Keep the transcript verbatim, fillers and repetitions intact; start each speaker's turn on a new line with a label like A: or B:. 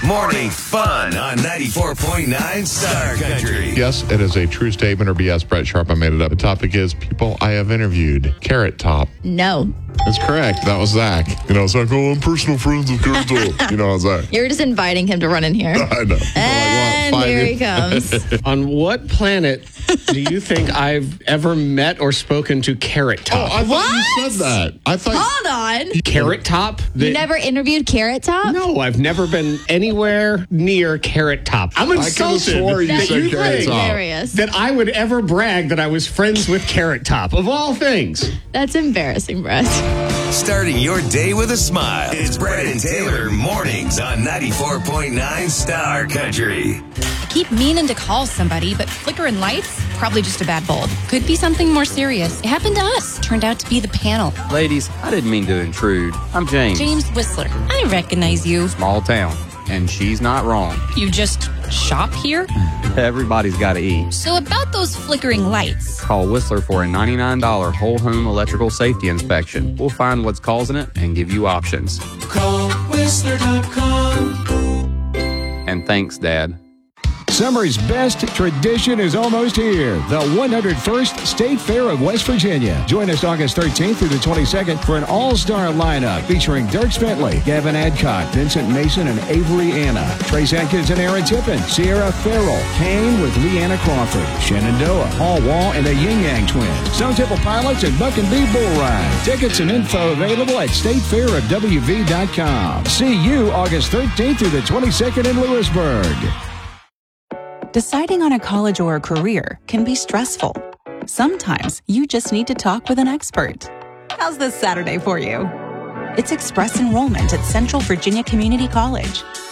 A: Morning fun on ninety-four point nine Star Country.
B: Yes, it is a true statement, or B S. Brett Sharp, I made it up. The topic is people I have interviewed. Carrot Top.
C: No.
B: That's correct. That was Zach. You know, it's like, oh, I'm personal friends with Carrot Top. You know, Zach.
C: You're just inviting him to run in here.
B: I know.
C: And
B: like, what,
C: here he comes.
D: On what planet do you think I've ever met or spoken to Carrot
B: Oh,
D: Top?
B: I thought
C: What?
B: you said that. I thought.
C: Hold on.
D: Carrot Top?
C: You
D: The-
C: never interviewed Carrot Top?
D: No, I've never been anywhere near Carrot Top. I'm
B: I could have
D: insulted
B: swore you
C: That
B: said
C: you
B: Carrot
C: think
B: Top.
C: hilarious.
D: that I would ever brag that I was friends with Carrot Top, of all things.
C: That's embarrassing, Brett.
A: Starting your day with a smile. It's Brett and Taylor mornings on ninety-four point nine Star Country.
E: Keep meaning to call somebody, but flickering lights? Probably just a bad bulb. Could be something more serious. It happened to us. Turned out to be the panel.
F: Ladies, I didn't mean to intrude. I'm James.
E: James Whistler. I recognize you.
F: Small town. And she's not wrong.
E: You just shop here?
F: Everybody's got to eat.
E: So about those flickering lights.
F: Call Whistler for a ninety-nine dollars whole home electrical safety inspection. We'll find what's causing it and give you options.
G: Call Whistler dot com.
F: And thanks, Dad.
H: Summer's best tradition is almost here. The one hundred first State Fair of West Virginia. Join us August thirteenth through the twenty-second for an all-star lineup featuring Dirk Bentley, Gavin Adcock, Vincent Mason, and Avery Anna, Trace Atkins and Aaron Tippin, Sierra Farrell, Kane with Leanna Crawford, Shenandoah, Paul Wall, and the Yin Yang Twins, Stone Temple Pilots, and Buck and Bee Bull Ride. Tickets and info available at state fair of w v dot com. See you August thirteenth through the twenty-second in Lewisburg.
I: Deciding on a college or a career can be stressful. Sometimes you just need to talk with an expert. How's this Saturday for you? It's Express Enrollment at Central Virginia Community College.